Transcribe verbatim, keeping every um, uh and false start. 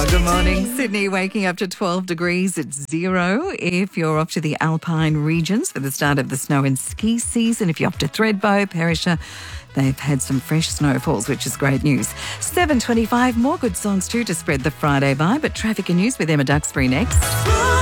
Good morning, Sydney. Waking up to twelve degrees at zero. If you're off to the Alpine regions for the start of the snow and ski season, if you're off to Thredbo, Perisher, they've had some fresh snowfalls, which is great news. seven twenty-five, more good songs too to spread the Friday vibe. But traffic and news with Emma Duxbury next.